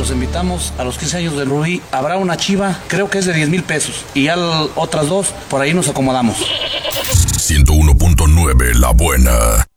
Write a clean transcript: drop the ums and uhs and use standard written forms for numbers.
los invitamos a los 15 años de Rubí. Habrá una chiva, creo que es de 10,000 pesos. Y ya otras dos, por ahí nos acomodamos. 101.9 La Buena.